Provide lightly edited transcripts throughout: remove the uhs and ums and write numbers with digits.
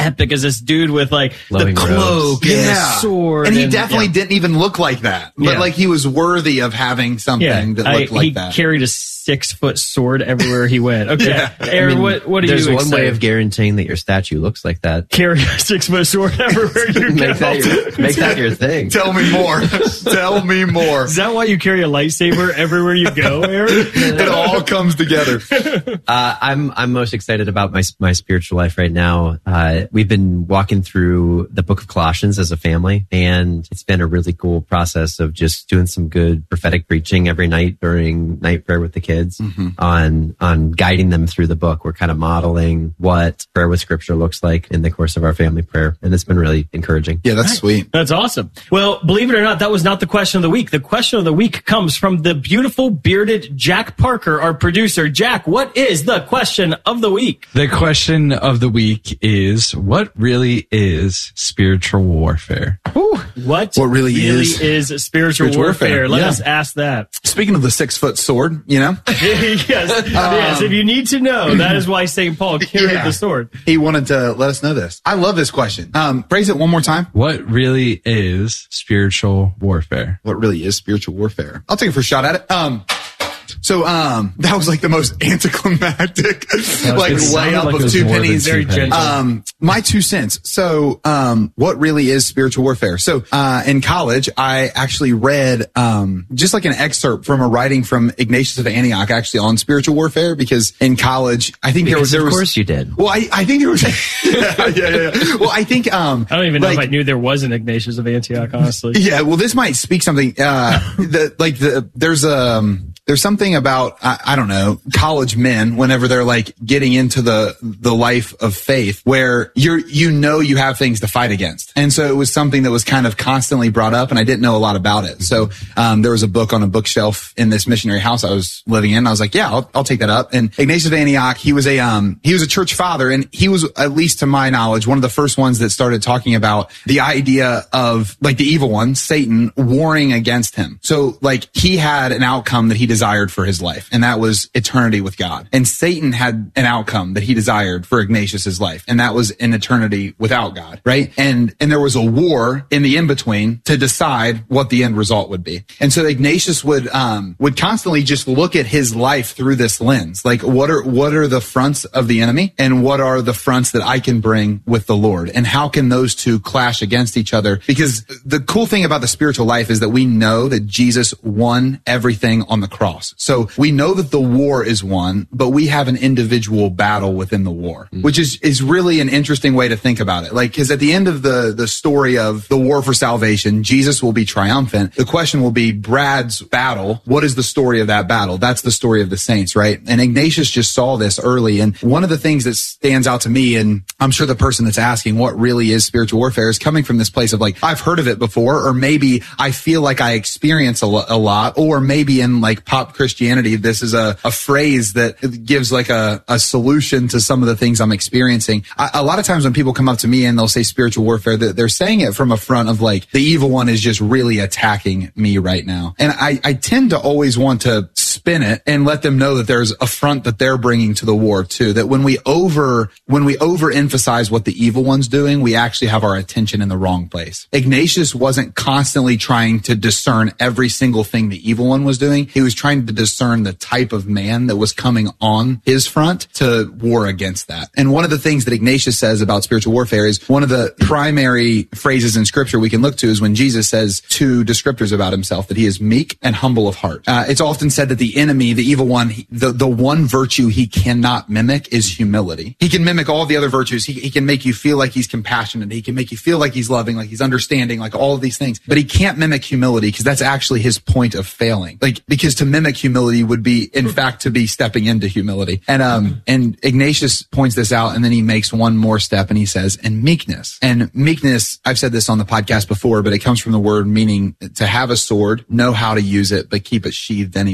epic as this dude with like Flowing the cloak and the sword. And he definitely didn't even look like that. But like he was worthy of having something that looked like that. He carried a 6-foot sword everywhere he went. Okay. Aaron, what are you There's excited? one way of guaranteeing that your statue looks like that. Carry a 6-foot sword everywhere you go. Make that your thing. Tell me more. Tell me more. Is that why you carry a lightsaber everywhere you go, Aaron? It all comes together. I'm most excited about my spiritual life right now. We've been walking through the book of Colossians as a family, and it's been a really cool process of just doing some good prophetic preaching every night during night prayer with the kids on guiding them through the book. We're kind of modeling what prayer with scripture looks like in the course of our family prayer, and it's been really encouraging. Yeah, that's sweet. That's awesome. Well, believe it or not, that was not the question of the week. The question of the week comes from the beautiful bearded Jack Parker, our producer. Jack, what is the question of the week? The question of the week is, what really is spiritual warfare? Ooh, what really is spiritual warfare? Let us ask that. Speaking of the 6-foot sword, you know? yes, if you need to know, that is why St. Paul carried the sword. He wanted to let us know this. I love this question. Phrase it one more time. What really is spiritual warfare? What really is spiritual warfare? I'll take a first shot at it. So that was like the most anticlimactic like layup of 2 pennies. Very gentle. My 2 cents. So what really is spiritual warfare? So in college, I actually read just like an excerpt from a writing from Ignatius of Antioch, actually on spiritual warfare, because in college, I think there was. Of course you did. Well, I think there was. yeah. Well, I think I don't even know if I knew there was an Ignatius of Antioch, honestly. Yeah. Well, this might speak something. There's something about, I don't know, college men, whenever they're like getting into the life of faith, where you have things to fight against. And so it was something that was kind of constantly brought up, and I didn't know a lot about it. So there was a book on a bookshelf in this missionary house I was living in. I was like, yeah, I'll take that up. And Ignatius of Antioch, he was a church father, and he was, at least to my knowledge, one of the first ones that started talking about the idea of like the evil one, Satan, warring against him. So like he had an outcome that he desired for his life, and that was eternity with God. And Satan had an outcome that he desired for Ignatius's life, and that was an eternity without God, right? And there was a war in the in-between to decide what the end result would be. And so Ignatius would constantly just look at his life through this lens. Like, what are the fronts of the enemy, and what are the fronts that I can bring with the Lord? And how can those two clash against each other? Because the cool thing about the spiritual life is that we know that Jesus won everything on the cross. So we know that the war is won, but we have an individual battle within the war, which is really an interesting way to think about it. Like, because at the end of the story of the war for salvation, Jesus will be triumphant. The question will be Brad's battle. What is the story of that battle? That's the story of the saints, right? And Ignatius just saw this early. And one of the things that stands out to me, and I'm sure the person that's asking what really is spiritual warfare is coming from this place of like, I've heard of it before, or maybe I feel like I experience a lot, or maybe in like pop Christianity, this is a phrase that gives like a solution to some of the things I'm experiencing. A lot of times when people come up to me and they'll say spiritual warfare, they're saying it from a front of like, the evil one is just really attacking me right now. And I tend to always want to spin it and let them know that there's a front that they're bringing to the war too. That when we overemphasize what the evil one's doing, we actually have our attention in the wrong place. Ignatius wasn't constantly trying to discern every single thing the evil one was doing. He was trying to discern the type of man that was coming on his front to war against that. And one of the things that Ignatius says about spiritual warfare is one of the primary phrases in scripture we can look to is when Jesus says 2 descriptors about himself, that he is meek and humble of heart. It's often said that the enemy, the evil one, the one virtue he cannot mimic is humility. He can mimic all the other virtues. He can make you feel like he's compassionate. He can make you feel like he's loving, like he's understanding, like all of these things. But he can't mimic humility, because that's actually his point of failing. Like, because to mimic humility would be, in fact, to be stepping into humility. And Ignatius points this out, and then he makes one more step, and he says, and meekness. And meekness, I've said this on the podcast before, but it comes from the word meaning to have a sword, know how to use it, but keep it sheathed anyway. So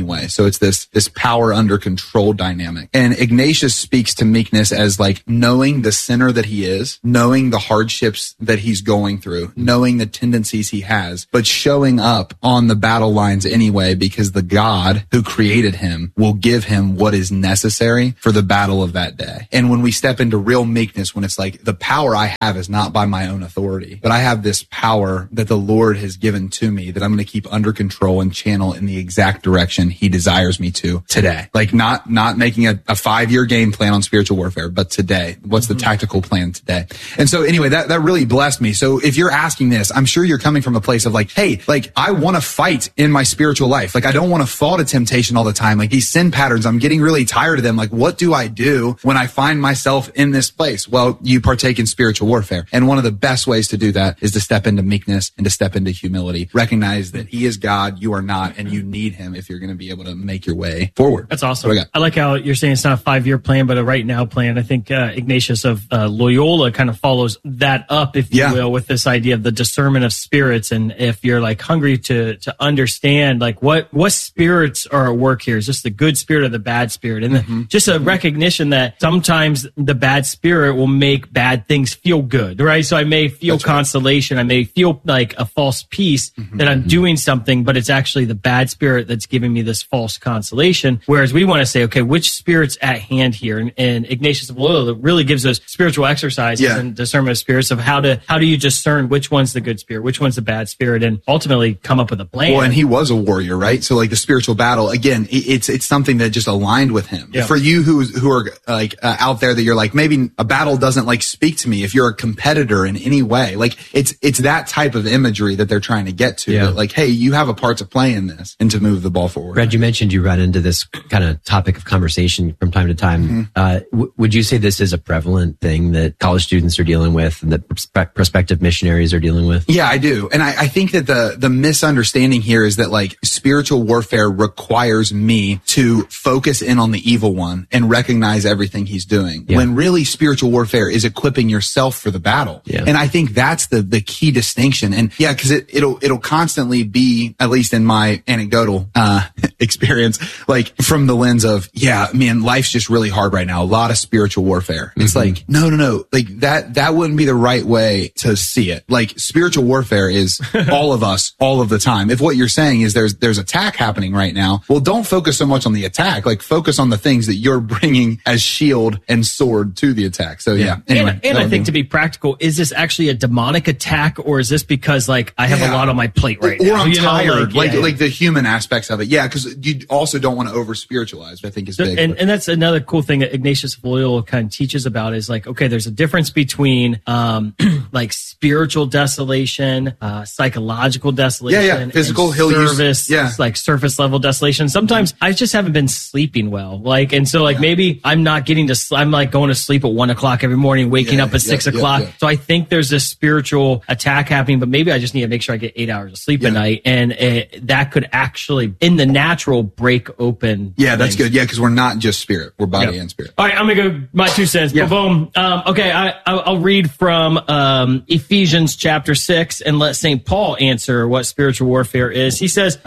it's this power under control dynamic. And Ignatius speaks to meekness as like knowing the sinner that he is, knowing the hardships that he's going through, knowing the tendencies he has, but showing up on the battle lines anyway, because the God who created him will give him what is necessary for the battle of that day. And when we step into real meekness, when it's like the power I have is not by my own authority, but I have this power that the Lord has given to me that I'm going to keep under control and channel in the exact direction he desires me to today. Like not making a 5-year game plan on spiritual warfare, but today, what's the tactical plan today? And so anyway, that really blessed me. So if you're asking this, I'm sure you're coming from a place of like, hey, like I want to fight in my spiritual life. Like I don't want to fall to temptation all the time. Like these sin patterns, I'm getting really tired of them. Like what do I do when I find myself in this place? Well, you partake in spiritual warfare. And one of the best ways to do that is to step into meekness and to step into humility. Recognize that he is God, you are not, and you need him if you're going to be able to make your way forward. That's awesome. I like how you're saying it's not a 5-year plan, but a right now plan. I think Ignatius of Loyola kind of follows that up, if you will, with this idea of the discernment of spirits. And if you're like hungry to understand like what spirits are at work here, is this the good spirit or the bad spirit? And just a recognition that sometimes the bad spirit will make bad things feel good, right? So I may feel consolation. I may feel like a false peace that I'm doing something, but it's actually the bad spirit that's giving me this false consolation. Whereas we want to say, okay, which spirit's at hand here? And Ignatius of Loyola really gives us spiritual exercises and discernment of spirits of how do you discern which one's the good spirit, which one's the bad spirit, and ultimately come up with a plan. Well, and he was a warrior, right? So like the spiritual battle, again, it's something that just aligned with him. Yeah. For you who are like out there that you're like, maybe a battle doesn't like speak to me. If you're a competitor in any way, like it's that type of imagery that they're trying to get to. That like, hey, you have a part to play in this and to move the ball forward. Brad, you mentioned you run into this kind of topic of conversation from time to time. Would you say this is a prevalent thing that college students are dealing with and that prospective missionaries are dealing with? Yeah, I do. And I think that the misunderstanding here is that like spiritual warfare requires me to focus in on the evil one and recognize everything he's doing. When really spiritual warfare is equipping yourself for the battle. And I think that's the key distinction. And because it'll constantly be, at least in my anecdotal experience, like from the lens of, man, life's just really hard right now. A lot of spiritual warfare. It's like, no. Like that wouldn't be the right way to see it. Like spiritual warfare is all of us, all of the time. If what you're saying is there's attack happening right now, well, don't focus so much on the attack. Like focus on the things that you're bringing as shield and sword to the attack. So anyway. And I think to be practical, is this actually a demonic attack, or is this because like I have a lot on my plate right now? Or I'm tired, like the human aspects of it. Yeah, because you also don't want to over spiritualize, I think is big. And that's another cool thing that Ignatius of Loyola kind of teaches about is like, okay, there's a difference between like spiritual desolation, psychological desolation, physical service, like surface level desolation. Sometimes I just haven't been sleeping well, like, and so like maybe I'm not getting to. I'm like going to sleep at 1 o'clock every morning, waking up at 6 o'clock. So I think there's this spiritual attack happening, but maybe I just need to make sure I get 8 hours of sleep a night, and that could actually, in the natural, break open. Yeah, that's good. Yeah, because we're not just spirit; we're body and spirit. All right, I'm gonna go my 2 cents. Boom. Okay, I'll read from Ephesians chapter 6 and let St. Paul answer what spiritual warfare is. He says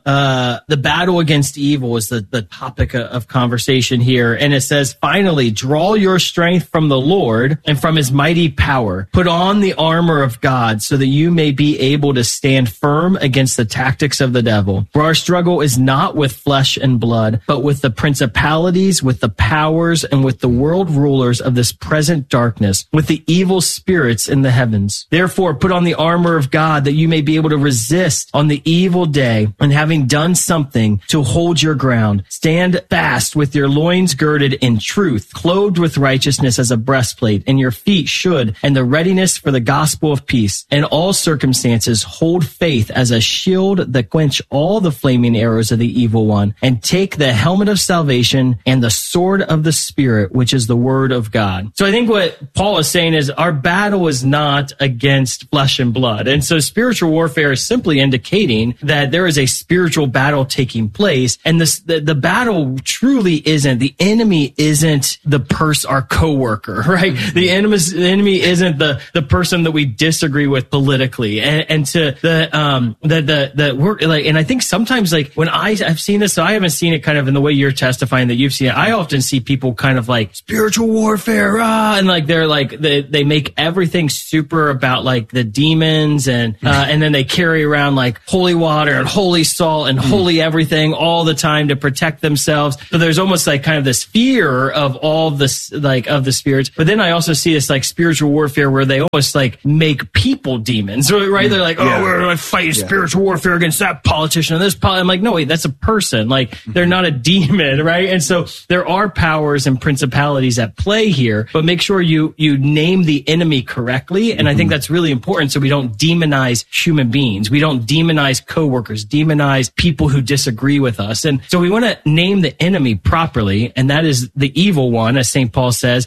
the battle against evil is the topic of conversation here, and it says, finally, draw your strength from the Lord and from his mighty power. Put on the armor of God so that you may be able to stand firm against the tactics of the devil. For our struggle is not with flesh and blood, but with the principalities, with the powers, and with the world rulers of this present darkness, with the evil spirits in the heavens. Therefore, put on the armor of God that you may be able to resist on the evil day, and having done something, to hold your ground. Stand fast with your loins girded in truth, clothed with righteousness as a breastplate, and your feet should, and the readiness for the gospel of peace. In all circumstances, hold faith as a shield that quench all the flaming arrows of the evil one, and take the helmet of salvation and the sword of the Spirit, which is the word of God. So I think what Paul is saying is our battle is not against flesh and blood. And so spiritual warfare is simply indicating that there is a spiritual battle taking place. And the battle truly isn't, the enemy isn't our coworker, right? The enemy isn't the person that we disagree with politically. And to we're like, and I think sometimes like when I've seen seen this? So I haven't seen it kind of in the way you're testifying that you've seen it. I often see people kind of like spiritual warfare, and like they're like they make everything super about like the demons, and then they carry around like holy water and holy salt and holy everything all the time to protect themselves. So there's almost like kind of this fear of all this, like of the spirits. But then I also see this like spiritual warfare where they almost like make people demons, right? They're like, we're going to fight spiritual warfare against that politician and this I'm like, no, wait, that's a person. Like they're not a demon, right? And so there are powers and principalities at play here, but make sure you name the enemy correctly. And I think that's really important so we don't demonize human beings. We don't demonize coworkers, demonize people who disagree with us. And so we want to name the enemy properly, and that is the evil one, as St. Paul says.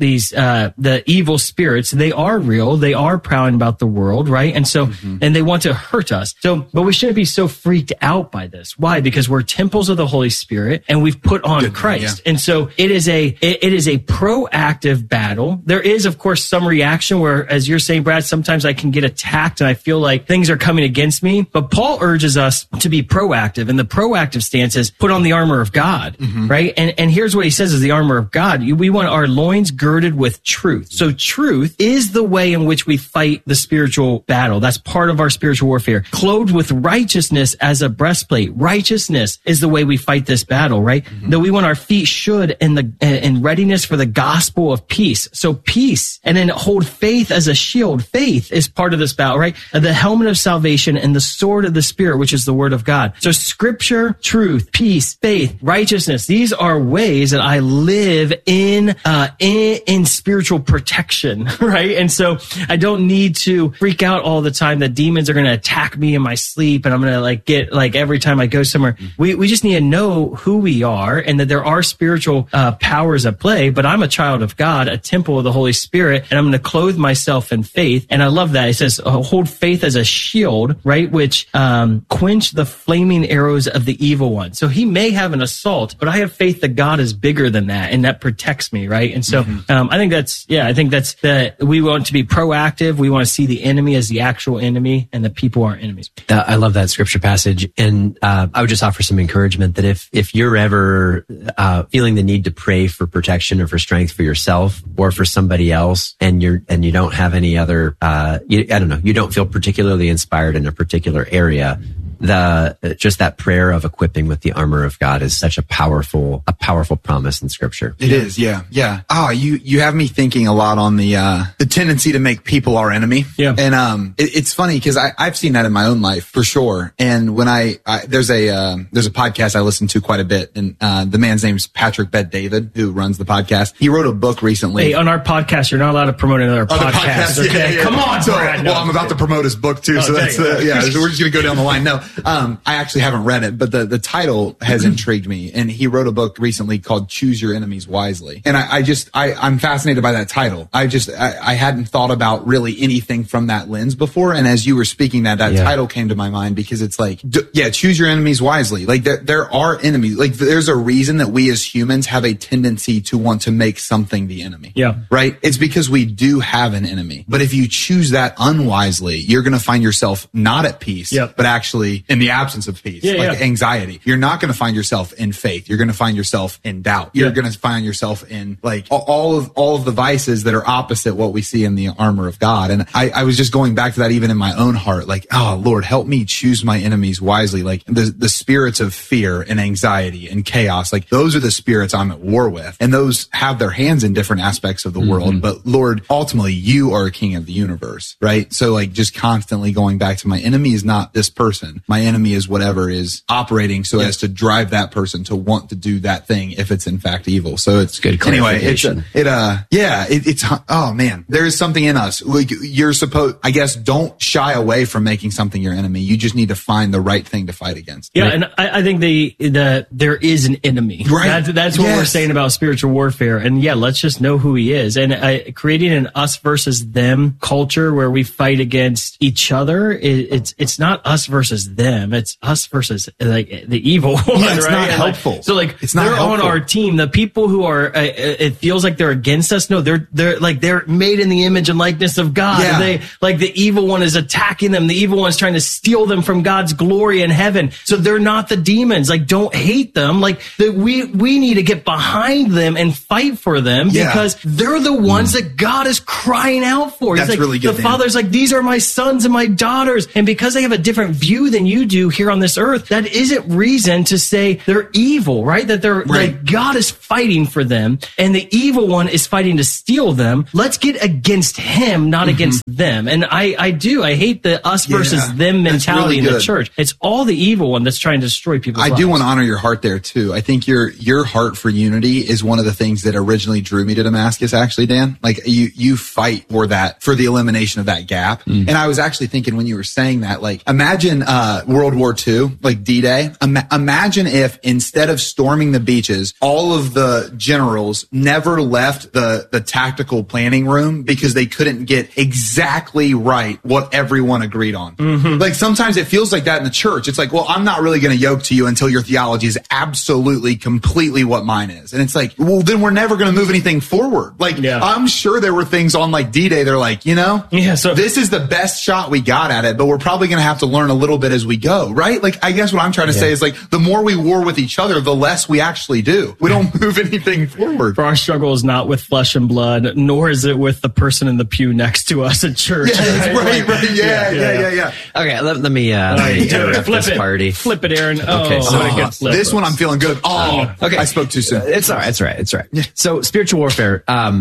The evil spirits, they are real. They are prowling about the world, right? And so, and they want to hurt us. So, but we shouldn't be so freaked out by this. Why? Because we're temples of the Holy Spirit, and we've put on Christ. And so it is a proactive battle. There is, of course, some reaction where, as you're saying, Brad, sometimes I can get attacked and I feel like things are coming against me. But Paul urges us to be proactive, and the proactive stance is put on the armor of God, right? And here's what he says is the armor of God. We want our loins girded with truth. So truth is the way in which we fight the spiritual battle. That's part of our spiritual warfare. Clothed with righteousness as a breastplate. Righteousness is the way we fight this battle, right? That we want our feet shod in readiness for the gospel of peace. So peace, and then hold faith as a shield. Faith is part of this battle, right? The helmet of salvation and the sword of the Spirit, which is the word of God. So scripture, truth, peace, faith, righteousness. These are ways that I live in spiritual protection, right? And so I don't need to freak out all the time that demons are going to attack me in my sleep, and I'm going to like get like every time I go somewhere. We just need to know who we are, and that there are spiritual powers at play, but I'm a child of God, a temple of the Holy Spirit, and I'm going to clothe myself in faith. And I love that. It says, hold faith as a shield, right? Which quench the flaming arrows of the evil one. So he may have an assault, but I have faith that God is bigger than that, and that protects me, right? And so I think that's that we want to be proactive. We want to see the enemy as the actual enemy, and the people are enemies. I love that scripture passage. And I would just offer some encouragement that if you're ever feeling the need to pray for protection or for strength for yourself or for somebody else, and you don't have any other, you don't feel particularly inspired in a particular area, just that prayer of equipping with the armor of God is such a powerful promise in Scripture. It is, yeah. Oh, you have me thinking a lot on the tendency to make people our enemy. Yeah, and it's funny because I've seen that in my own life for sure. And when there's a podcast I listen to quite a bit, and the man's name's Patrick Bet-David, who runs the podcast. He wrote a book recently. Hey, on our podcast, you're not allowed to promote another podcast. Okay, yeah. Come on, Brad. Well, I'm about to promote his book too, so that's so we're just gonna go down the line. No. I actually haven't read it, but the title has intrigued me. And he wrote a book recently called Choose Your Enemies Wisely. And I'm fascinated by that title. I hadn't thought about really anything from that lens before. And as you were speaking that title came to my mind, because it's like, choose your enemies wisely. Like there are enemies. Like there's a reason that we as humans have a tendency to want to make something the enemy. Yeah. Right? It's because we do have an enemy. But if you choose that unwisely, you're going to find yourself not at peace, but actually in the absence of peace, anxiety. You're not going to find yourself in faith. You're going to find yourself in doubt. You're going to find yourself in like all of the vices that are opposite what we see in the armor of God. And I was just going back to that even in my own heart, like, oh Lord, help me choose my enemies wisely. Like the spirits of fear and anxiety and chaos, like those are the spirits I'm at war with. And those have their hands in different aspects of the world. But Lord, ultimately you are a king of the universe, right? So like just constantly going back to my enemy is not this person. My enemy is whatever is operating so as to drive that person to want to do that thing if it's in fact evil. So it's good clarification. It's oh man, there is something in us. Like you're supposed, I guess, don't shy away from making something your enemy. You just need to find the right thing to fight against. Yeah, right? And I think there is an enemy. Right. That's what we're saying about spiritual warfare. And let's just know who he is. And creating an us versus them culture where we fight against each other, it's not us versus them. It's us versus like the evil one, Yeah, it's right? not And, helpful. Like, so like It's not they're on helpful. our team. The people who are, it feels like they're against us. No, they're made in the image and likeness of God. Yeah. They like the evil one is attacking them. The evil one is trying to steal them from God's glory in heaven. So they're not the demons. Like, don't hate them. Like we need to get behind them and fight for them Yeah. because they're the ones that God is crying out for. That's He's like, really good, the Dan. Father's like, these are my sons and my daughters. And because they have a different view than you do here on this earth, that isn't reason to say they're evil, right? That they're Right. like, God is fighting for them and the evil one is fighting to steal them. Let's get against him, not against them. And I hate the us versus Yeah. them That's mentality really in the good. church. It's all the evil one that's trying to destroy people's I lives. do want to honor your heart there too. I think your heart for unity is one of the things that originally drew me to Damascus, actually, Dan. Like you fight for that, for the elimination of that gap. And I was actually thinking when you were saying that, like, imagine, World War II, like D-Day. Imagine if instead of storming the beaches, all of the generals never left the tactical planning room because they couldn't get exactly right what everyone agreed on. Like sometimes it feels like that in the church. It's like, well, I'm not really going to yoke to you until your theology is absolutely, completely what mine is. And it's like, well, then we're never going to move anything forward. Like, Yeah. I'm sure there were things on like D-Day. They're like, so this is the best shot we got at it, but we're probably going to have to learn a little bit as we go, right? Like, I guess what I'm trying to say is like, the more we war with each other, the less we actually do. We don't move anything forward. For our struggle is not with flesh and blood, nor is it with the person in the pew next to us at church. Yeah, right. Yeah. Okay, let me Do it. interrupt this party. Flip it, Aaron. Okay, Oh, so what a good flip. This one I'm feeling good. Oh, Okay. I spoke too soon. It's all right. It's all right. So spiritual warfare.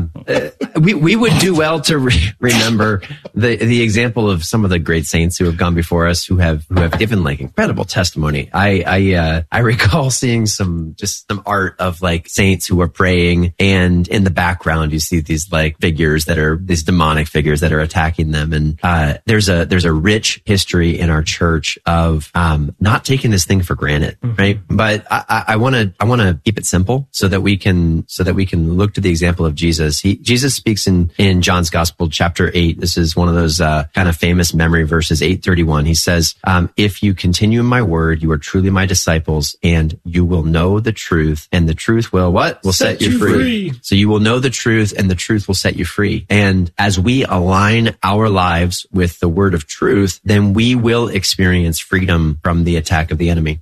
We would do well to remember the example of some of the great saints who have gone before us, who have given like incredible testimony. I recall seeing some art of like saints who are praying, and in the background you see these like figures that are these demonic figures that are attacking them. And there's a rich history in our church of not taking this thing for granted, right? But I want to keep it simple so that we can look to the example of Jesus. Jesus speaks in John's Gospel, chapter 8. This is one of those kind of famous memory verses, 8:31. He says, "If you continue in my word, you are truly my disciples, and you will know the truth, and the truth will what? Will set you free. So you will know the truth, and the truth will set you free. And as we align our lives with the word of truth, then we will experience freedom from the attack of the enemy.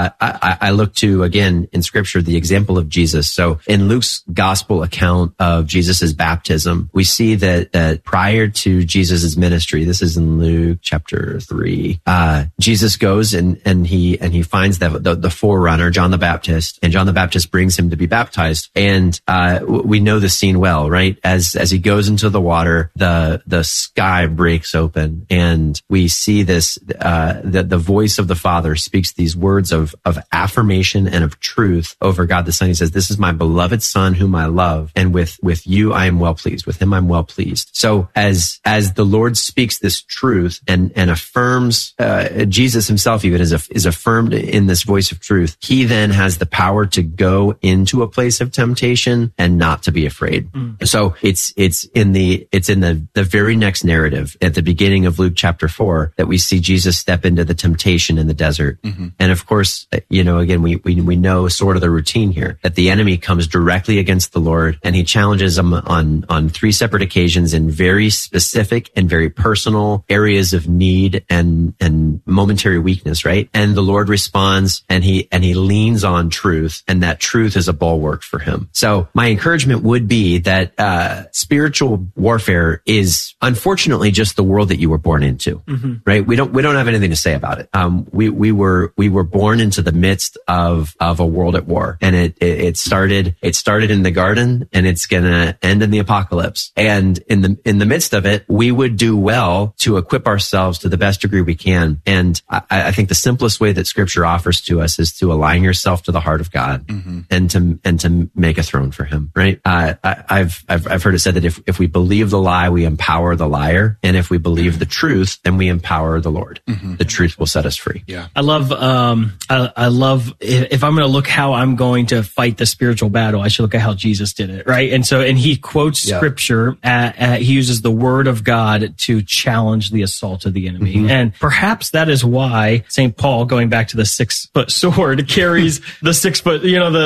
I look to, again, in scripture, the example of Jesus. So in Luke's gospel account of Jesus's baptism, we see that prior to Jesus's ministry, this is in Luke chapter 3, Jesus goes and he finds the forerunner, John the Baptist, and John the Baptist brings him to be baptized. And we know the scene well, right? As he goes into the water, the sky breaks open, and we see this, the voice of the Father speaks these words of affirmation and of truth over God the Son. He says, "This is my beloved Son whom I love, and with you I am well pleased. With him I'm well pleased." So as the Lord speaks this truth and affirms, Jesus himself even is affirmed in this voice of truth, he then has the power to go into a place of temptation and not to be afraid. So it's in the very next narrative at the beginning of Luke chapter 4 that we see Jesus step into the temptation in the desert. And of course, again, we know sort of the routine here, that the enemy comes directly against the Lord, and he challenges him on 3 separate occasions in very specific and very personal areas of need and momentary weakness, right? And the Lord responds, and he leans on truth, and that truth is a bulwark for him. So my encouragement would be that spiritual warfare is unfortunately just the world that you were born into, right? We don't have anything to say about it. We were born into the midst of a world at war, and it started in the garden, and it's gonna end in the apocalypse. And in the midst of it, we would do well to equip ourselves to the best degree we can. And I think the simplest way that Scripture offers to us is to align yourself to the heart of God and to make a throne for Him. Right? I've heard it said that if we believe the lie, we empower the liar, and if we believe the truth, then we empower the Lord. The truth will set us free. Yeah, I love. I love if I'm going to look how I'm going to fight the spiritual battle, I should look at how Jesus did it, right? And he quotes Scripture. He uses the Word of God to challenge the assault of the enemy, and perhaps that is understands why St. Paul, going back to the 6-foot sword, carries the 6 foot,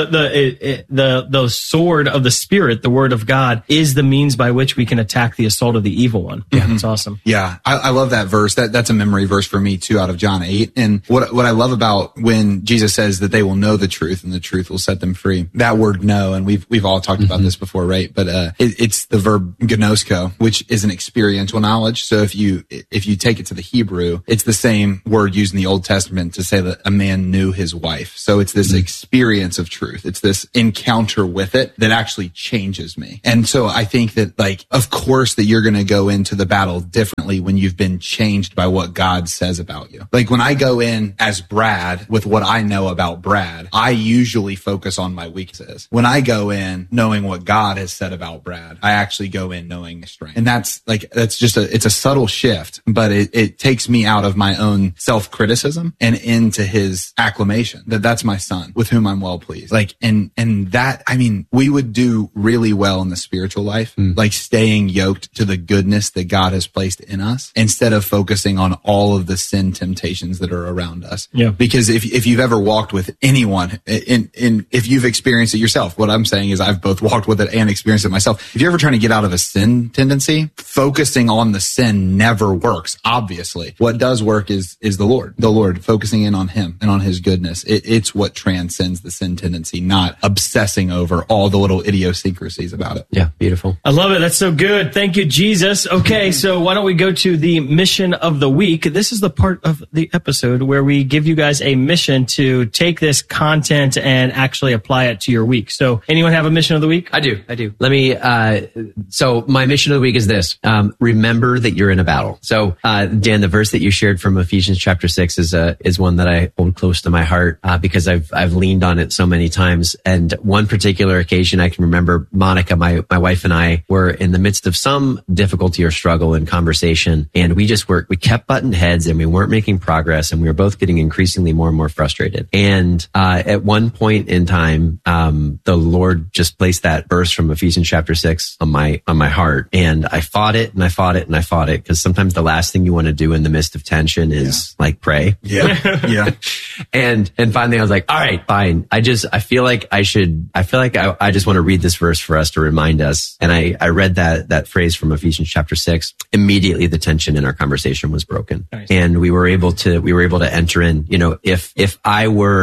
the sword of the Spirit, the Word of God, is the means by which we can attack the assault of the evil one. Yeah, that's awesome. Yeah, I love that verse. That's a memory verse for me too, out of John 8. And what I love about when Jesus says that they will know the truth and the truth will set them free, that word know, and we've all talked about this before, right? But it's the verb gnosko, which is an experiential knowledge. So if you take it to the Hebrew, it's the same word used in the Old Testament to say that a man knew his wife. So it's this experience of truth. It's this encounter with it that actually changes me. And so I think that, like, of course that you're going to go into the battle differently when you've been changed by what God says about you. Like when I go in as Brad with what I know about Brad, I usually focus on my weaknesses. When I go in knowing what God has said about Brad, I actually go in knowing his strength. And that's just it's a subtle shift, but it takes me out of my own self-criticism and into his acclamation that that's my son with whom I'm well pleased. Like, and that, I mean, we would do really well in the spiritual life, like staying yoked to the goodness that God has placed in us instead of focusing on all of the sin temptations that are around us. Yeah. Because if you've ever walked with anyone, if you've experienced it yourself, what I'm saying is I've both walked with it and experienced it myself. If you're ever trying to get out of a sin tendency, focusing on the sin never works. Obviously, what does work is the Lord, focusing in on him and on his goodness. It's what transcends the sin tendency, not obsessing over all the little idiosyncrasies about it. Yeah, beautiful. I love it. That's so good. Thank you, Jesus. Okay, so why don't we go to the mission of the week? This is the part of the episode where we give you guys a mission to take this content and actually apply it to your week. So anyone have a mission of the week? I do. Let me, so my mission of the week is this. Remember that you're in a battle. So, Dan, the verse that you shared from Ephesians chapter 6 is one that I hold close to my heart, because I've leaned on it so many times. And one particular occasion I can remember, Monica, my wife, and I were in the midst of some difficulty or struggle in conversation. And we kept butting heads and we weren't making progress. And we were both getting increasingly more and more frustrated. And, at one point in time, the Lord just placed that verse from Ephesians chapter 6 on my heart. And I fought it and I fought it and I fought it, because sometimes the last thing you want to do in the midst of tension is like pray. Yeah. Yeah. And finally I was like, all right, fine. I feel like I just want to read this verse for us to remind us. And I read that phrase from Ephesians chapter 6. Immediately the tension in our conversation was broken. Nice. And we were able to enter in, if I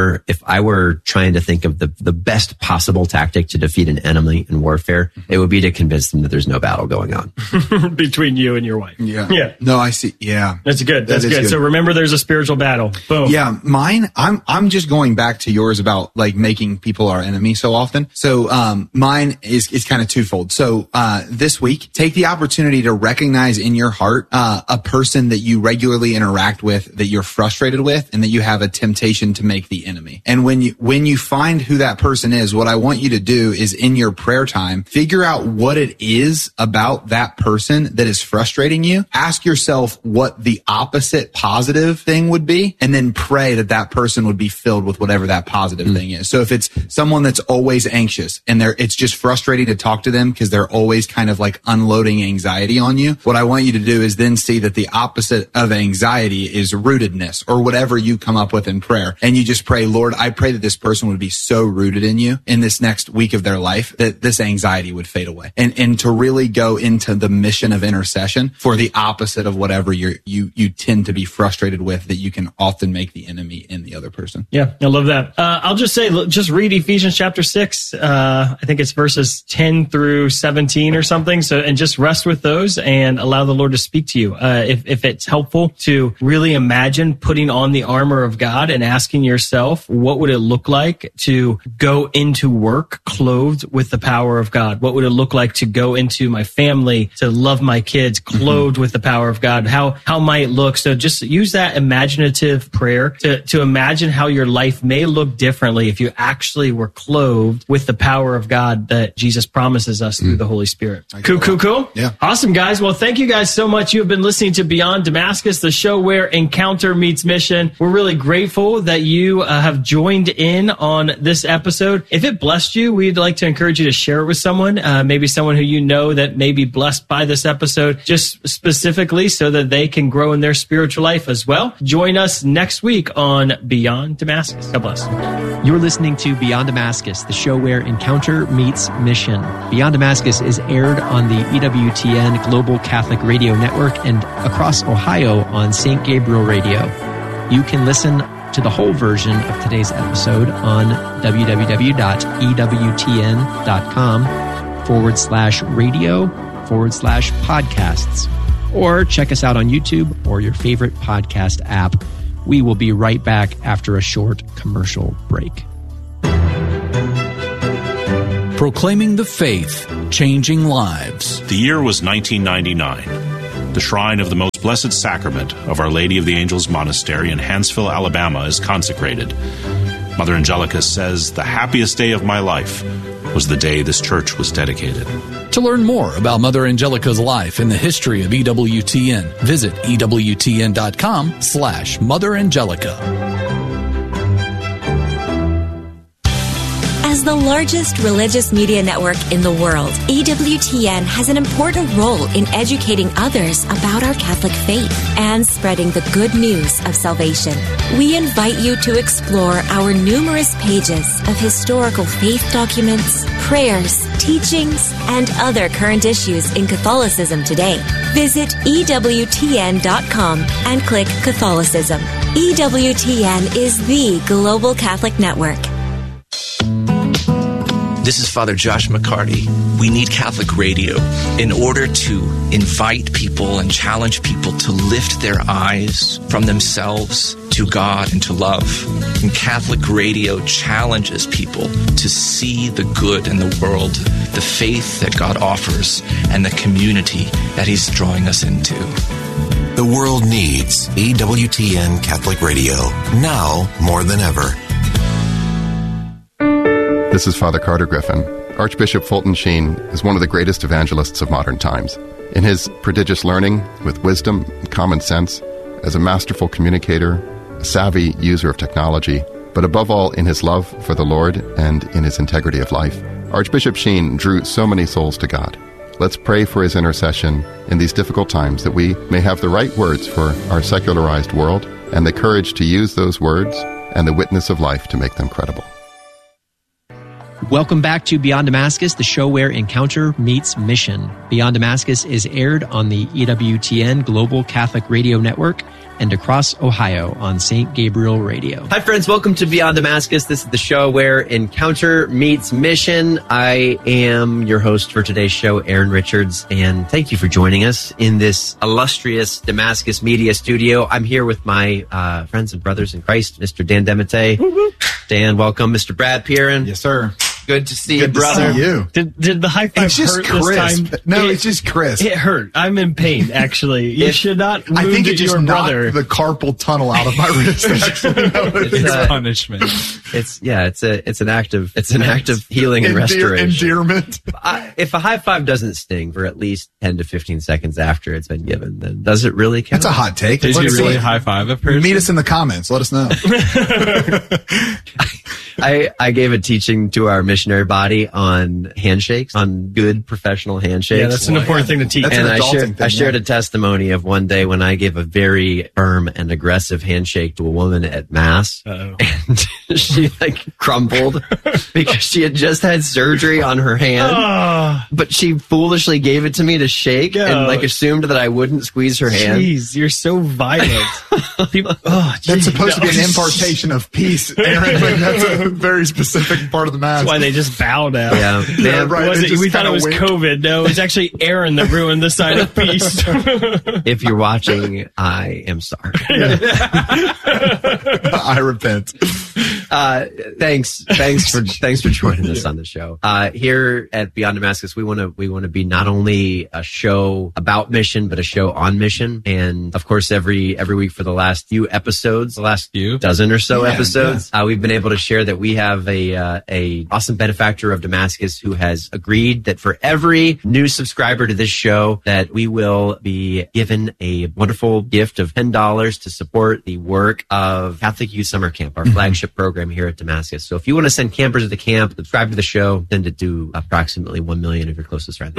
were trying to think of the best possible tactic to defeat an enemy in warfare, it would be to convince them that there's no battle going on between you and your wife. Yeah. Yeah. No, I see. Yeah. That's good. That's good. So remember, there's a spiritual battle. Boom. Yeah. Mine, I'm just going back to yours about like making people our enemy so often. So, mine is kind of twofold. So, this week, take the opportunity to recognize in your heart, a person that you regularly interact with, that you're frustrated with, and that you have a temptation to make the enemy. And when you find who that person is, what I want you to do is in your prayer time, figure out what it is about that person that is frustrating you. Ask yourself what the opposite positive thing would be, and then pray that person would be filled with whatever that positive thing is. So if it's someone that's always anxious and it's just frustrating to talk to them because they're always kind of like unloading anxiety on you, what I want you to do is then see that the opposite of anxiety is rootedness, or whatever you come up with in prayer. And you just pray, Lord, I pray that this person would be so rooted in you in this next week of their life that this anxiety would fade away. And to really go into the mission of intercession for the opposite of whatever you tend to be frustrated with, that you can often make the enemy in the other person. Yeah, I love that. I'll just say, just read Ephesians chapter 6. I think it's verses 10 through 17 or something. So, and just rest with those and allow the Lord to speak to you. If it's helpful to really imagine putting on the armor of God and asking yourself, what would it look like to go into work clothed with the power of God? What would it look like to go into my family, to love my kids clothed with the power of God? How might it look? So just use that imaginative prayer to imagine how your life may look differently if you actually were clothed with the power of God that Jesus promises us through the Holy Spirit. Cool. Yeah. Awesome, guys. Well, thank you guys so much. You have been listening to Beyond Damascus, the show where encounter meets mission. We're really grateful that you have joined in on this episode. If it blessed you, we'd like to encourage you to share it with someone, maybe someone who you know that may be blessed by this episode, just specifically so that they can grow in their spiritual life as well. Join us next week on Beyond Damascus. God bless. You're listening to Beyond Damascus, the show where encounter meets mission. Beyond Damascus is aired on the EWTN Global Catholic Radio Network and across Ohio on St. Gabriel Radio. You can listen to the whole version of today's episode on www.ewtn.com/radio/podcasts, or check us out on YouTube or your favorite podcast app. We will be right back after a short commercial break. Proclaiming the faith, changing lives. The year was 1999. The shrine of the Most Blessed Sacrament of Our Lady of the Angels Monastery in Hanceville, Alabama is consecrated. Mother Angelica says, "The happiest day of my life was the day this church was dedicated." To learn more about Mother Angelica's life and the history of EWTN, visit EWTN.com/Mother Angelica. As the largest religious media network in the world, EWTN has an important role in educating others about our Catholic faith and spreading the good news of salvation. We invite you to explore our numerous pages of historical faith documents, prayers, teachings, and other current issues in Catholicism today. Visit EWTN.com and click Catholicism. EWTN is the global Catholic network. This is Father Josh McCarty. We need Catholic radio in order to invite people and challenge people to lift their eyes from themselves to God and to love. And Catholic radio challenges people to see the good in the world, the faith that God offers, and the community that He's drawing us into. The world needs EWTN Catholic Radio, now more than ever. This is Father Carter Griffin. Archbishop Fulton Sheen is one of the greatest evangelists of modern times. In his prodigious learning, with wisdom and common sense, as a masterful communicator, a savvy user of technology, but above all in his love for the Lord and in his integrity of life, Archbishop Sheen drew so many souls to God. Let's pray for his intercession in these difficult times, that we may have the right words for our secularized world and the courage to use those words and the witness of life to make them credible. Welcome back to Beyond Damascus, the show where encounter meets mission. Beyond Damascus is aired on the EWTN Global Catholic Radio Network and across Ohio on St. Gabriel Radio. Hi, friends. Welcome to Beyond Damascus. This is the show where encounter meets mission. I am your host for today's show, Aaron Richards, and thank you for joining us in this illustrious Damascus Media Studio. I'm here with my friends and brothers in Christ, Mr. Dan Demete. Dan, welcome. Mr. Brad Pierin. Yes, sir. Good to see you, brother. See you. Did the high five it's just hurt crisp. this time? No, it's just crisp. It hurt. I'm in pain, actually. You should not wound I think it just your knocked brother. the carpal tunnel out of my wrist. Actually, no, It's punishment. It's an act of healing and restoration. Endearment. If a high five doesn't sting for at least 10 to 15 seconds after it's been given, then does it really count? That's a hot take. Did you really high five a person? Meet us in the comments. Let us know. I gave a teaching to our missionary body on handshakes, on good professional handshakes. Yeah, that's an important thing to teach. And I shared a testimony of one day when I gave a very firm and aggressive handshake to a woman at Mass. Uh-oh. And she crumbled because she had just had surgery on her hand. But she foolishly gave it to me to shake and assumed that I wouldn't squeeze her hand. Jeez, you're so violent. People, that's supposed to be an impartation of peace, Aaron. That's a very specific part of the Mass. That's why they just bow now. Yeah, right. We thought it was COVID. No, it was actually Aaron that ruined the sign of peace. If you're watching, I am sorry. I repent. Thanks for joining us on the show. Here at Beyond Damascus, we want to be not only a show about mission, but a show on mission. And of course, every week for the last few episodes, the last dozen or so episodes, we've been able to share that we have a awesome benefactor of Damascus who has agreed that for every new subscriber to this show, that we will be given a wonderful gift of $10 to support the work of Catholic Youth Summer Camp, our flagship program here at Damascus. So if you want to send campers to the camp, subscribe to the show, send it to approximately 1 million of your closest friends.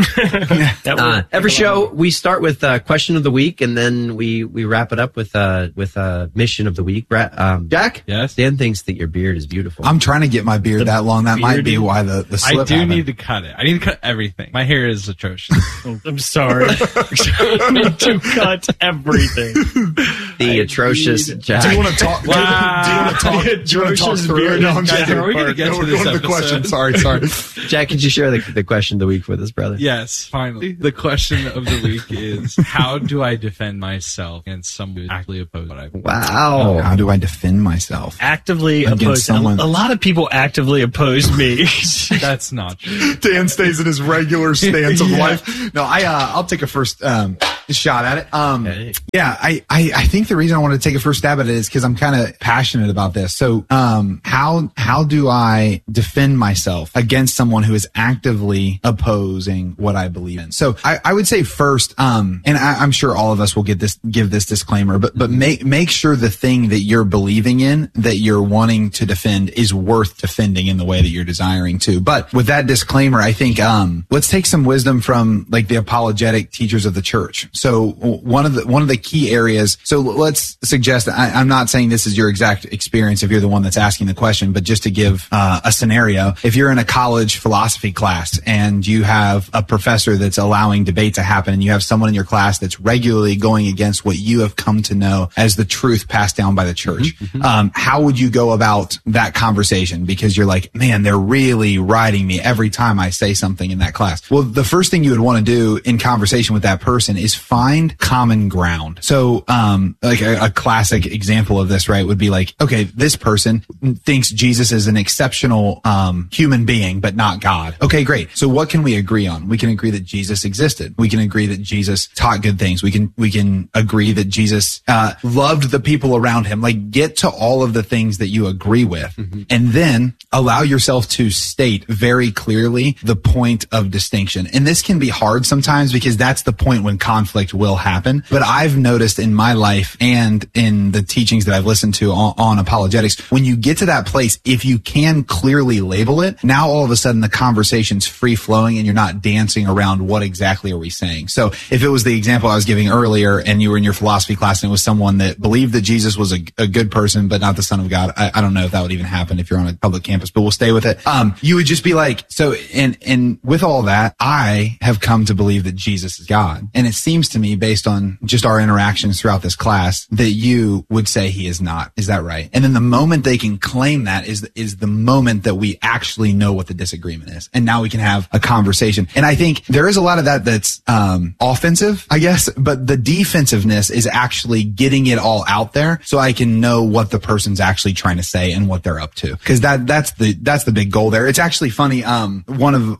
Every show we start with a question of the week, and then we wrap it up with a mission of the week. Jack? Yes? Dan thinks that your beard is beautiful. I'm trying to get my beard that long. That might be why the slip I do happened. need to cut it. I need to cut everything. My hair is atrocious. I'm sorry. I need to cut everything. The atrocious Jack. Do you want to talk? Do you want to talk? Do you want to talk through it? No, I'm just Are we going to get to this the question. Sorry. Jack, could you share the question of the week with us, brother? Yes, finally. The question of the week is, how do I defend myself against someone who actively opposes what I believe? Wow. How do I defend myself? Actively Against oppose someone. A lot of people actively oppose me. That's not true. Dan stays in his regular stance of life. No, I'll take a first shot at it. Okay. Yeah, I think the reason I want to take a first stab at it is because I'm kind of passionate about this. So, how do I defend myself against someone who is actively opposing what I believe in? So, I would say first, and I'm sure all of us will give this disclaimer, but make sure the thing that you're believing in, that you're wanting to defend, is worth defending in the way that you're desiring to. But with that disclaimer, I think let's take some wisdom from like the apologetic teachers of the church. So one of the key areas. So let's suggest, I'm not saying this is your exact experience if you're the one that's asking the question, but just to give a scenario, if you're in a college philosophy class and you have a professor that's allowing debate to happen, and you have someone in your class that's regularly going against what you have come to know as the truth passed down by the church, how would you go about that conversation? Because you're like, man, they're really riding me every time I say something in that class. Well, the first thing you would want to do in conversation with that person is find common ground. So, like a classic example of this, right, would be like, okay, this person thinks Jesus is an exceptional human being, but not God. Okay, great. So what can we agree on? We can agree that Jesus existed. We can agree that Jesus taught good things. We can agree that Jesus loved the people around him. Like, get to all of the things that you agree with, and then allow yourself to state very clearly the point of distinction. And this can be hard sometimes because that's the point when conflict will happen. But I've noticed in my life and in the teachings that I've listened to on apologetics, when you get to that place, if you can clearly label it, now all of a sudden the conversation's free flowing and you're not dancing around what exactly are we saying. So if it was the example I was giving earlier and you were in your philosophy class and it was someone that believed that Jesus was a good person, but not the Son of God, I don't know if that would even happen if you're on a public campus, but we'll stay with it. You would just be like, so, and with all that, I have come to believe that Jesus is God. And it seems to me, based on just our interactions throughout this class, that you would say he is not. Is that right? And then the moment they can claim that is the moment that we actually know what the disagreement is. And now we can have a conversation. And I think there is a lot of that that's offensive, I guess, but the defensiveness is actually getting it all out there so I can know what the person's actually trying to say and what they're up to. Because that's the big goal there. It's actually funny. One of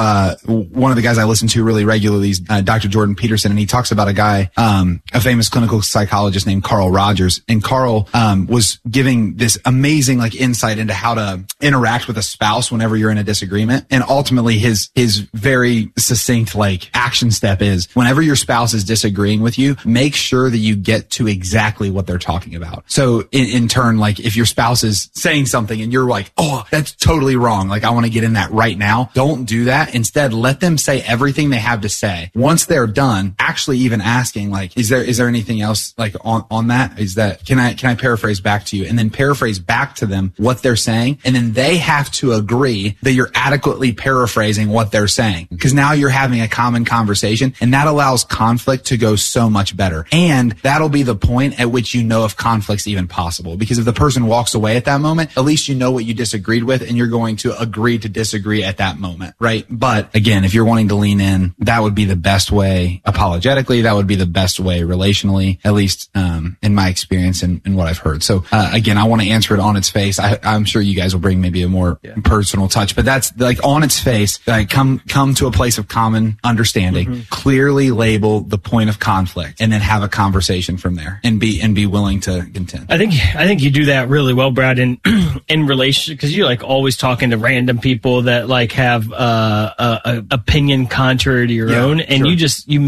the guys I listen to really regularly is Dr. Jordan Peterson, and he talks about a guy, a famous clinical psychologist named Carl Rogers. And Carl was giving this amazing like insight into how to interact with a spouse whenever you're in a disagreement. And ultimately his very succinct like action step is, whenever your spouse is disagreeing with you, make sure that you get to exactly what they're talking about. So in turn, like if your spouse is saying something and you're like, oh, that's totally wrong, like I want to get in that right now, don't do that. Instead, let them say everything they have to say. Once they're done, actually even asking like, is there anything else like on that? Is that, can I paraphrase back to you? And then paraphrase back to them what they're saying. And then they have to agree that you're adequately paraphrasing what they're saying. Because now you're having a common conversation, and that allows conflict to go so much better. And that'll be the point at which you know if conflict's even possible. Because if the person walks away at that moment, at least you know what you disagreed with, and you're going to agree to disagree at that moment, right? But again, if you're wanting to lean in, that would be the best way apologetically. That would be the best way relationally, at least in my experience and what I've heard. So again, I want to answer it on its face. I'm sure you guys will bring maybe a more personal touch, but that's like on its face, like come to a place of common understanding, clearly label the point of conflict, and then have a conversation from there and be willing to contend. I think you do that really well, Brad, in relation, because you're like always talking to random people that like have a opinion contrary to your own, and you maintain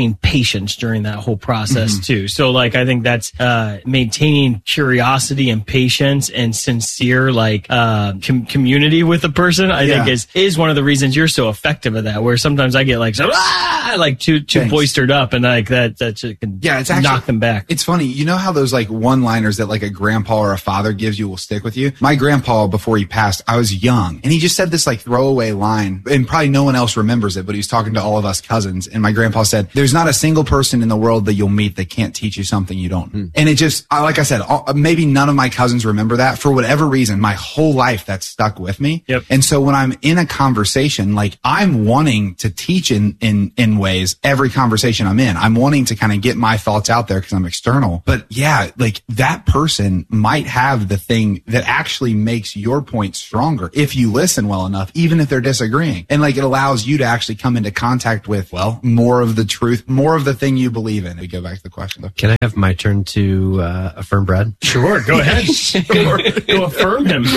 maintaining patience during that whole process too. So like, I think that's maintaining curiosity and patience and sincere like community with the person. I think is one of the reasons you're so effective at that. Where sometimes I get like too boistered up, and like that can it's actually, knock them back. It's funny, you know how those like one-liners that like a grandpa or a father gives you will stick with you. My grandpa, before he passed, I was young, and he just said this like throwaway line, and probably no one else remembers it, but he was talking to all of us cousins, and my grandpa said, "There's not a single person in the world that you'll meet that can't teach you something you don't." And it just, like I said, maybe none of my cousins remember that for whatever reason. My whole life that's stuck with me. And so when I'm in a conversation, like I'm wanting to teach in ways every conversation I'm in. I'm wanting to kind of get my thoughts out there because I'm external. But yeah, like that person might have the thing that actually makes your point stronger if you listen well enough, even if they're disagreeing. And like it allows you to actually come into contact with, well, more of the truth, more of the thing you believe in. We go back to the question though. Can I have my turn to affirm Brad? Sure, go ahead. Go affirm him.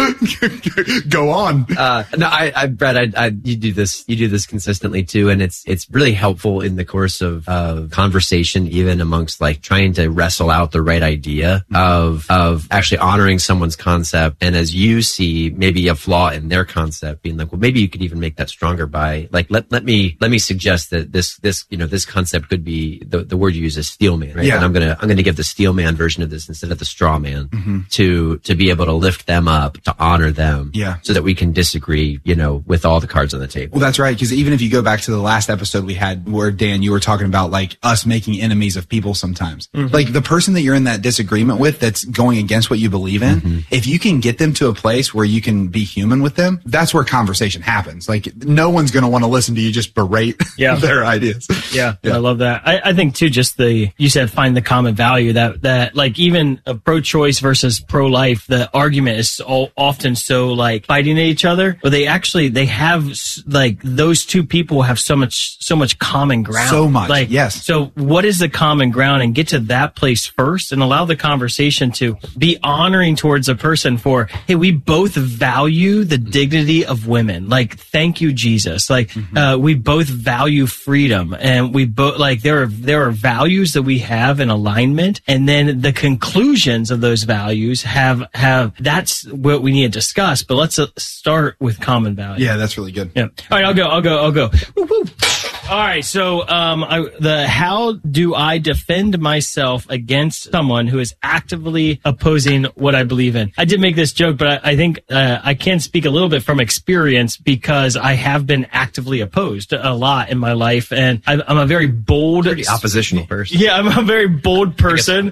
Go on. No, Brad, you do this consistently too, and it's really helpful in the course of conversation, even amongst like trying to wrestle out the right idea of actually honoring someone's concept. And as you see maybe a flaw in their concept, being like, well, maybe you could even make that stronger by like, let me suggest that this concept could be the word you use is steel man, right? And I'm gonna give the steel man version of this instead of the straw man to be able to lift them up, to honor them, so that we can disagree, with all the cards on the table. Well, that's right. Because even if you go back to the last episode we had where Dan, you were talking about like us making enemies of people sometimes. Like the person that you're in that disagreement with that's going against what you believe in, if you can get them to a place where you can be human with them, that's where conversation happens. Like no one's going to want to listen to you just berate their ideas. Yeah, I love that. I think too, just you said find the common value that like even a pro-choice versus pro-life, the argument is often so like fighting at each other, but they have like those two people have so much common ground. So much, like, yes. So what is the common ground, and get to that place first and allow the conversation to be honoring towards a person for, hey, we both value the dignity of women. Like, thank you, Jesus. Like, we both value freedom, and we both like there are values that we have in alignment, and then the conclusions of those values have that's what we need to discuss. But let's start with common value. Yeah, that's really good. Yeah. All right, I'll go. Woo-hoo. All right, so how do I defend myself against someone who is actively opposing what I believe in? I did make this joke, but I think I can speak a little bit from experience because I have been actively opposed a lot in my life, and I'm a very bold, pretty oppositional person. Yeah, I'm a very bold person.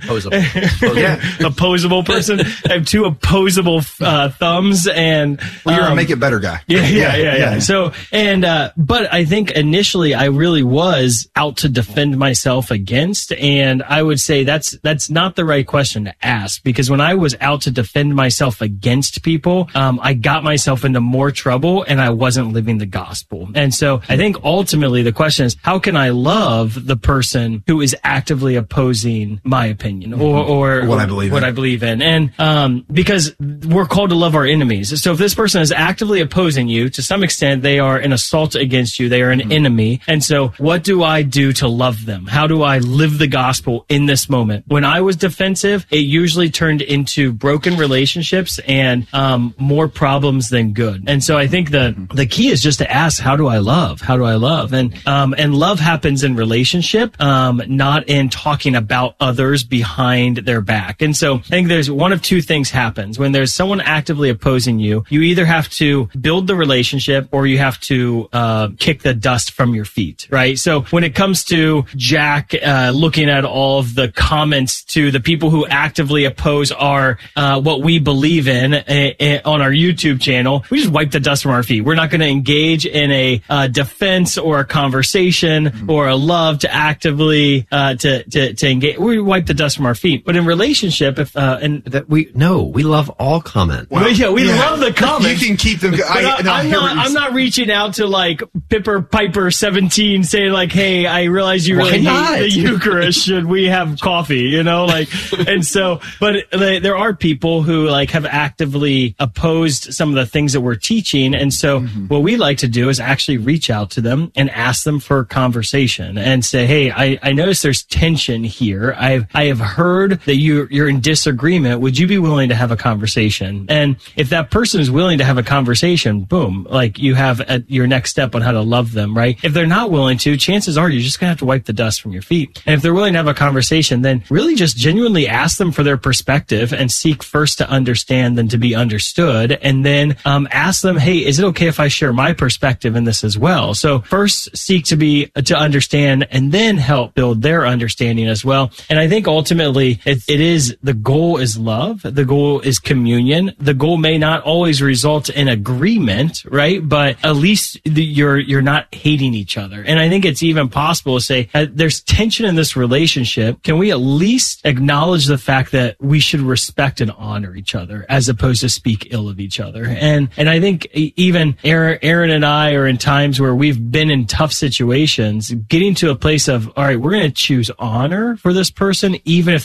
Opposable person. I have two opposable thumbs, and you're a make it better guy. Yeah. So, but I think initially I really was out to defend myself against, and I would say that's not the right question to ask, because when I was out to defend myself against people, I got myself into more trouble, and I wasn't living the gospel. And so I think ultimately the question is, how can I love the person who is actively opposing my opinion or what I believe in? And because we're called to love our enemies. So if this person is actively opposing you, to some extent, they are an assault against you. They are an enemy. And so what do I do to love them? How do I live the gospel in this moment? When I was defensive, it usually turned into broken relationships and more problems than good. And so I think the key is just to ask, how do I love? How do I love? And love happens in relationship, not in talking about others behind their back. And so I think there's one of two things happens. When there's someone actively opposing you, you either have to build the relationship or you have to kick the dust from your feet, right? So when it comes to Jack looking at all of the comments to the people who actively oppose our what we believe in on our YouTube channel, we just wipe the dust from our feet. We're not going to engage in a defense or a conversation or a love to actively to engage. We wipe the dust from our feet. But in relationship, we love all comment. Well, we love the comments. You can keep them. I'm not reaching out to like Piper 17 17 saying like, hey, I realize you really hate the Eucharist. Should we have coffee? You know, like, and so, but there are people who like have actively opposed some of the things that we're teaching. And so what we like to do is actually reach out to them and ask them for conversation and say, hey, I notice there's tension here. I have heard that you're in disagreement. Would you be willing to have a conversation? And if that person is willing to have a conversation, boom, like you have your next step on how to love them, right? If they're not willing to, chances are you're just going to have to wipe the dust from your feet. And if they're willing to have a conversation, then really just genuinely ask them for their perspective and seek first to understand than to be understood. And then ask them, hey, is it okay if I share my perspective in this as well? So first seek to understand and then help build their understanding as well. And I think ultimately it is, the goal is love. The goal is communion. The goal may not always result in agreement, right? But at least you're not hating each other. And I think it's even possible to say there's tension in this relationship. Can we at least acknowledge the fact that we should respect and honor each other as opposed to speak ill of each other? And I think even Aaron and I are in times where we've been in tough situations, getting to a place of, all right, we're going to choose honor for this person, even if